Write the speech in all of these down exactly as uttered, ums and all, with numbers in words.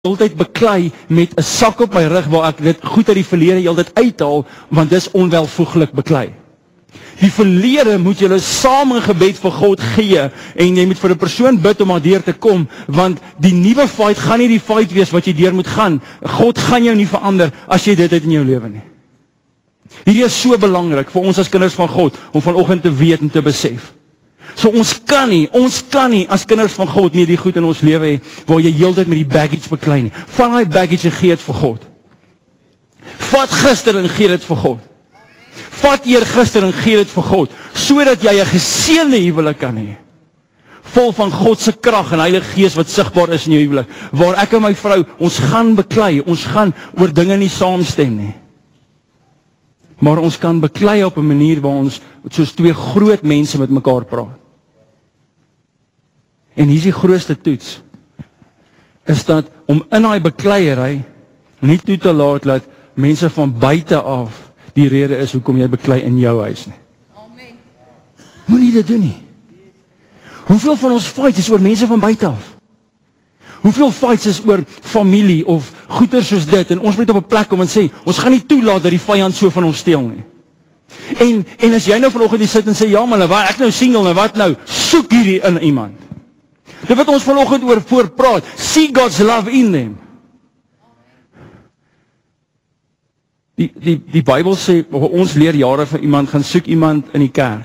altyd beklei met 'n sak op my rug waar ek dit goed uit die verlede altyd uithaal, want dis onwelvoeglik beklei. Die verlede moet julle saam in gebed vir God gee en jy moet vir 'n persoon bid om daardeur te kom, want die nuwe fight gaan nie die fight wees wat jy deur moet gaan. God gaan jou nie verander as jy dit het in jou lewe nie. Hierdie is so belangrik vir ons as kinders van God om vanoggend te weet en te besef. So ons kan nie, ons kan nie as kinders van God nie die goed in ons lewe hê waar jy heeltyd met die baggage beklei nie. Van daai baggage en gee dit vir God. Vat gister en gee dit vir God. Vat eergister en gee dit vir God, sodat jy 'n geseënde huwelik kan hê. Vol van God se krag en Heilige Gees wat sigbaar is in jou huwelik, waar ek en my vrou ons gaan beklei, ons gaan oor dinge nie saamstem nie. Maar ons kan beklei op 'n manier waar ons soos twee groot mense met mekaar praat. En hier is die grootste toets, is dat om in daai bekleierery nie toe te laat dat mense van buite af die rede is hoekom jy beklei in jou huis nie. Amen. Moenie dit doen nie. Hoeveel van ons fights is oor mense van buite af? Hoeveel fights is oor familie of goeder soos dit, en ons moet op 'n plek kom en sê, ons gaan nie toelaat dat die vyand so van ons steel nie. En, en as jy nou vanoggend hier sit en sê, ja man, waar ek nou single, nou wat nou, soek hierdie in iemand. Dit wat ons vanoggend oor voor praat, see God's love in them. Die, die, die Bybel sê, ons leer jare van iemand, gaan soek iemand in die kerk.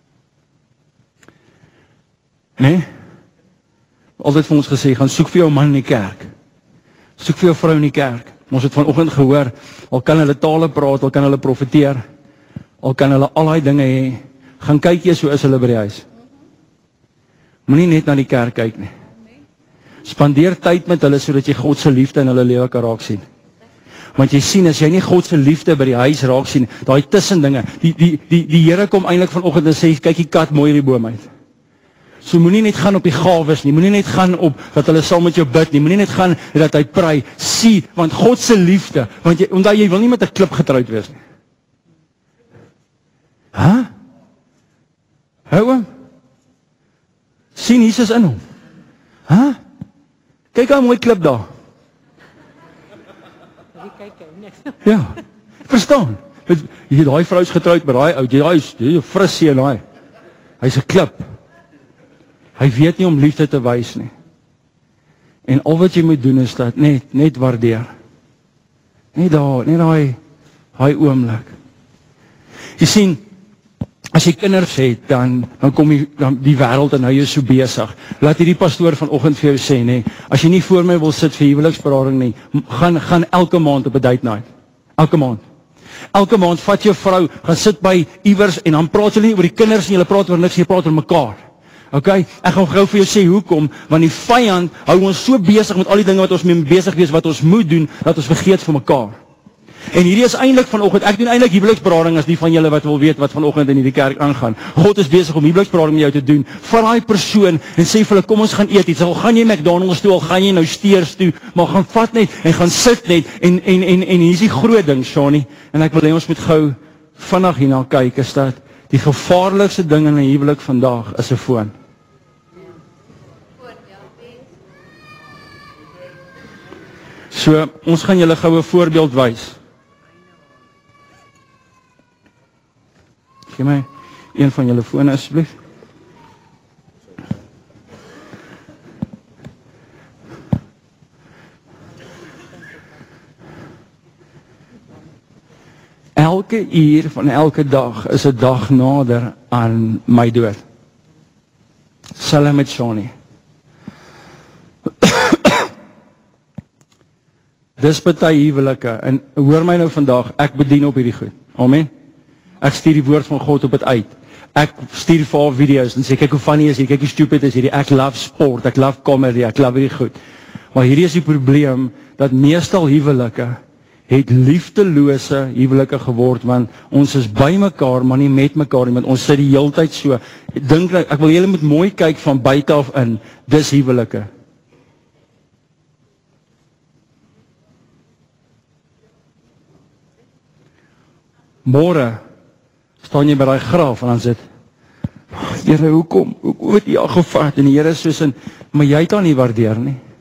Nee? Altyd vir ons gesê, gaan soek vir jou man in die kerk. Soek vir jou vrou in die kerk. Ons het vanoggend gehoor, al kan hulle tale praat, al kan hulle profeteer, al kan hulle al die dinge hê, gaan kyk jy so is hulle by die huis. Moenie net na die kerk kyk nie. Spandeer tyd met hulle, sodat jy God se liefde in hulle lewe kan raak sien. Want jy sien, as jy nie God se liefde by die huis raak sien, daai tussen dinge, die, die, die, die Here kom eintlik vanoggend en sê, kyk die kat mooi in die boom uit. So moenie net gaan op die gawes nie, moenie net gaan op dat hulle saam met jou bid nie, moenie net gaan dat hy prei, sien, want God se liefde, want jy, omdat jy wil nie met 'n klip getroud wees nie. Hæ? Huh? Hou hom? Sien Jesus in hom. Hæ? Huh? Kyk hoe mooi klip daar. Ja, verstaan. Jy daai vrou is getroud met daai ou, jy daai is fris seun daai. Hy's 'n klip. Hy weet nie om liefde te wys nie. En al wat jy moet doen is dat net net waardeer. Net daar, net daai daai oomblik. Jy sien, as jy kinders het, dan dan kom die dan die wêreld en nou jy so besig. Laat hierdie pastoor vanoggend vir jou sê, nê, as jy nie voor my wil sit vir huweliksberading nie, gaan gaan elke maand op 'n date night. Elke maand. Elke maand vat jou vrou, gaan sit by iewers en dan praat julle nie oor die kinders nie, julle praat oor niks, jy praat oor mekaar. Okay, ek gaan gou vir jou sê hoekom, want die vyand hou ons so besig met al die dinge wat ons mee besig wees, wat ons moet doen, dat ons vergeet vir mekaar. En hierdie is eintlik vanoggend, ek doen eintlik huweliksberading as die van julle wat wil weet wat vanoggend in hierdie kerk aangaan. God is besig om huweliksberading met jou te doen. Vat daai persoon en sê vir hulle, kom ons gaan eet iets. Al gaan jy McDonald's toe, al gaan jy nou Steers toe, maar gaan vat net en gaan sit net en en en en hier is die groot ding, Shani, en ek wil hê ons moet gou vinnig hierna kyk, is dat die gevaarlikste ding in 'n huwelik vandag is 'n foon. So, ons gaan julle gou 'n voorbeeld wys. Gee my een van julle fone asseblief. Elke uur van elke dag is 'n dag nader aan my dood. Salam met Shani. Dis party huwelike, en hoor my nou vandag, ek bedien op hierdie goed. Amen. Ek stuur die woord van God op dit uit. Ek stuur vir haar video's en sê, kyk hoe funny is hierdie, kyk hoe stupid is hierdie, ek love sport, ek love comedy, ek love hierdie goed. Maar hierdie is die probleem, dat meestal huwelike het liefdelose huwelike geword, want ons is by mekaar, maar nie met mekaar nie, want ons sit die heeltyd so. Ek dink, ek wil julle moet mooi kyk van buite af in, dis huwelike. Môre staan jy by daai graf en dan sit, Here, hoekom? Hoe het jy al gevat? En die Here is soos in, maar jy het haar nie waardeer nie.